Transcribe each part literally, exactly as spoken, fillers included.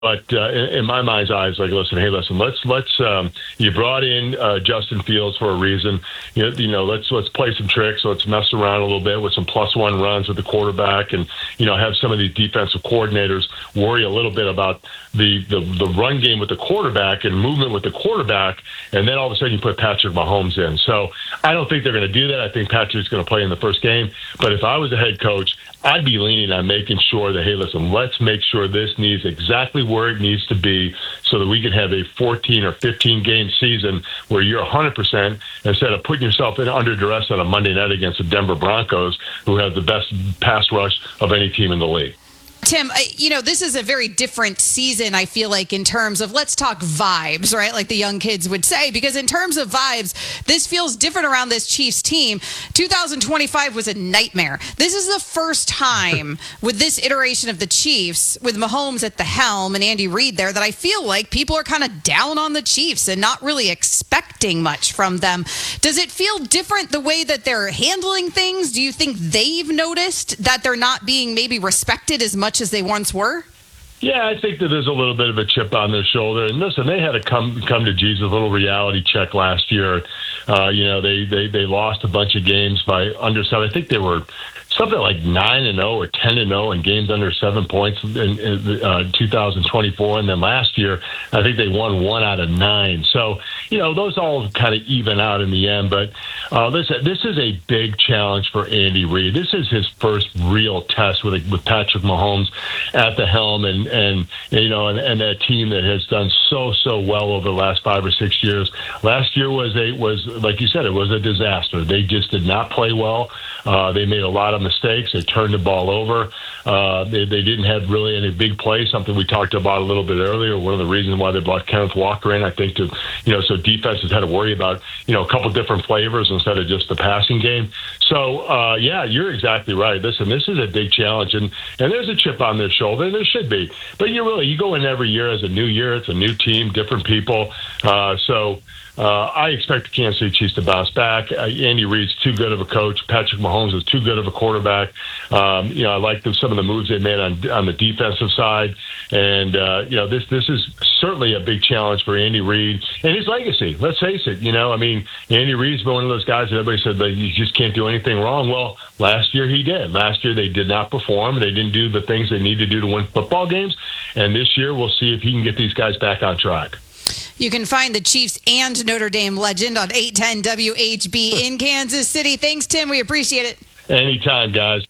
But uh, in, in my mind's eye, it's like, listen, hey, listen, let's let's um, you brought in uh, Justin Fields for a reason. You know, you know, let's let's play some tricks. Let's mess around a little bit with some plus one runs with the quarterback, and you know, have some of these defensive coordinators worry a little bit about the the, the run game with the quarterback and movement with the quarterback, and then all of a sudden you put Patrick Mahomes in. So I don't think they're going to do that. I think Patrick's going to play in the first game. But if I was a head coach, I'd be leaning on making sure that, hey, listen, let's make sure this needs exactly where it needs to be so that we can have a fourteen or fifteen game season where you're one hundred percent instead of putting yourself in under duress on a Monday night against the Denver Broncos, who have the best pass rush of any team in the league. Tim, you know, this is a very different season, I feel like, in terms of, let's talk vibes, right? Like the young kids would say, because in terms of vibes, this feels different around this Chiefs team. two thousand twenty-five was a nightmare. This is the first time with this iteration of the Chiefs, with Mahomes at the helm and Andy Reid there, that I feel like people are kind of down on the Chiefs and not really expecting much from them. Does it feel different the way that they're handling things? Do you think they've noticed that they're not being maybe respected as much as they once were? Yeah, I think that there's a little bit of a chip on their shoulder. And listen, they had a come come to Jesus, a little reality check last year. Uh, you know, they, they they lost a bunch of games by under seven. I think they were something like nine and zero or ten and zero in games under seven points in, in uh, two thousand twenty-four, and then last year I think they won one out of nine. So you know those all kind of even out in the end. But uh, listen, this is a big challenge for Andy Reid. This is his first real test with with Patrick Mahomes at the helm, and and you know and, and that team that has done so so well over the last five or six years. Last year was a was like you said, it was a disaster. They just did not play well. Uh, they made a lot of mistakes. They turned the ball over. Uh, they, they didn't have really any big plays, something we talked about a little bit earlier. One of the reasons why they brought Kenneth Walker in, I think, to, you know, so defenses had to worry about, you know, a couple different flavors instead of just the passing game. So, uh, yeah, you're exactly right. Listen, this is a big challenge, and, and there's a chip on their shoulder, and there should be. But you really, you go in every year as a new year. It's a new team, different people. Uh, so, Uh, I expect the Kansas City Chiefs to bounce back. Uh, Andy Reid's too good of a coach. Patrick Mahomes is too good of a quarterback. Um, you know, I like the, some of the moves they made on on the defensive side, and uh, you know, this this is certainly a big challenge for Andy Reid and his legacy. Let's face it. You know, I mean, Andy Reid's been one of those guys that everybody said that you just can't do anything wrong. Well, last year he did. Last year they did not perform. They didn't do the things they need to do to win football games, and this year we'll see if he can get these guys back on track. You can find the Chiefs and Notre Dame legend on eight ten W H B in Kansas City. Thanks, Tim. We appreciate it. Anytime, guys.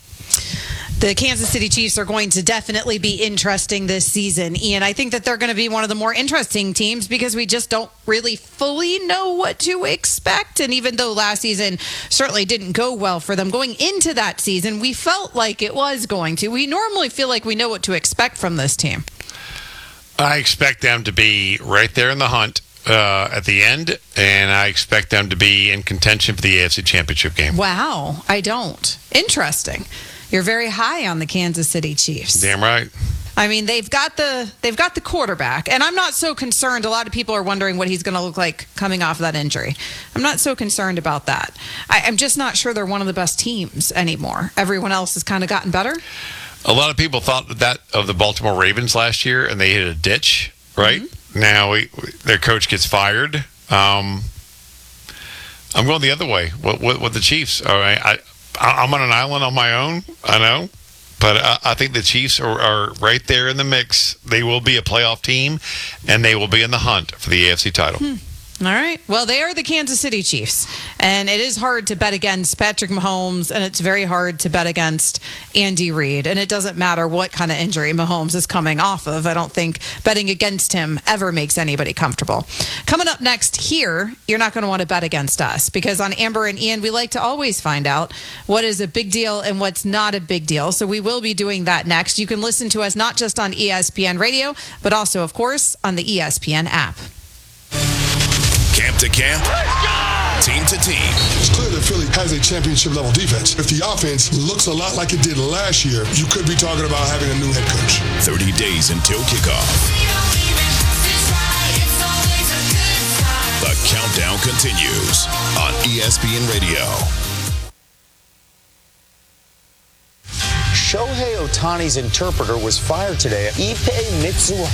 The Kansas City Chiefs are going to definitely be interesting this season, Ian. I think that they're going to be one of the more interesting teams because we just don't really fully know what to expect. And even though last season certainly didn't go well for them, going into that season, we felt like it was going to. We normally feel like we know what to expect from this team. I expect them to be right there in the hunt uh, at the end, and I expect them to be in contention for the A F C Championship game. Wow, I don't. Interesting. You're very high on the Kansas City Chiefs. Damn right. I mean, they've got the they've got the quarterback, and I'm not so concerned. A lot of people are wondering what he's going to look like coming off of that injury. I'm not so concerned about that. I, I'm just not sure they're one of the best teams anymore. Everyone else has kind of gotten better. A lot of people thought that of the Baltimore Ravens last year, and they hit a ditch, right? Mm-hmm. Now we, we, their coach gets fired. Um, I'm going the other way with, with, with the Chiefs. All right, I, I'm on an island on my own, I know, but I, I think the Chiefs are, are right there in the mix. They will be a playoff team, and they will be in the hunt for the A F C title. Hmm. All right. Well, they are the Kansas City Chiefs, and it is hard to bet against Patrick Mahomes, and it's very hard to bet against Andy Reid, and it doesn't matter what kind of injury Mahomes is coming off of. I don't think betting against him ever makes anybody comfortable. Coming up next here, you're not going to want to bet against us, because on Amber and Ian, we like to always find out what is a big deal and what's not a big deal, so we will be doing that next. You can listen to us not just on E S P N Radio, but also, of course, on the E S P N app. Camp to camp, team to team. It's clear that Philly has a championship-level defense. If the offense looks a lot like it did last year, you could be talking about having a new head coach. thirty days until kickoff. The countdown continues on E S P N Radio. Shohei Ohtani's interpreter was fired today. Ippei Mitsuhara